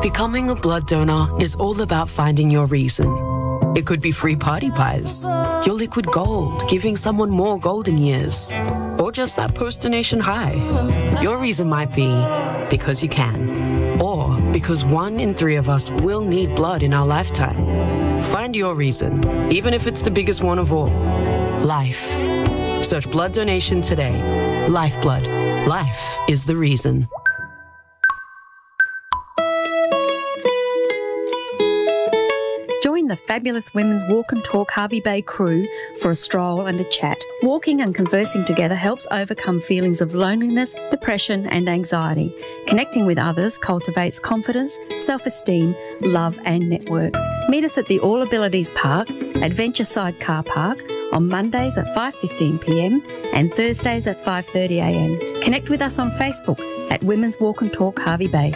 Becoming a blood donor is all about finding your reason. It could be free party pies, your liquid gold, giving someone more golden years, or just that post-donation high. Your reason might be because you can, or because 1 in 3 of us will need blood in our lifetime. Find your reason, even if it's the biggest one of all. Life. Search blood donation today. Lifeblood. Life is the reason. Join the fabulous Women's Walk and Talk Hervey Bay crew for a stroll and a chat. Walking and conversing together helps overcome feelings of loneliness, depression and anxiety. Connecting with others cultivates confidence, self-esteem, love and networks. Meet us at the All Abilities Park, Adventureside Car Park, on Mondays at 5:15pm and Thursdays at 5:30am. Connect with us on Facebook at Women's Walk and Talk Hervey Bay.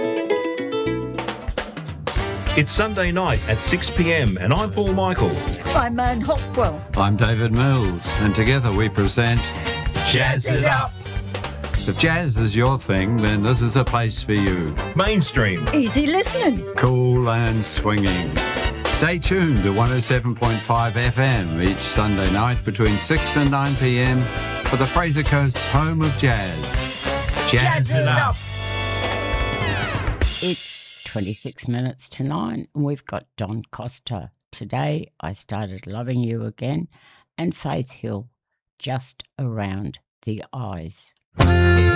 It's Sunday night at 6 p.m. and I'm Paul Michael. I'm Anne Hopwell. I'm David Mills, and together we present Jazz It Up. If jazz is your thing, then this is a place for you. Mainstream. Easy listening. Cool and swinging. Stay tuned to 107.5 FM each Sunday night between 6 and 9 p.m. for the Fraser Coast's home of jazz. Jazz It Up. It's 26 minutes to 9 and we've got Don Costa. Today I started loving you again and Faith Hill, just around the eyes.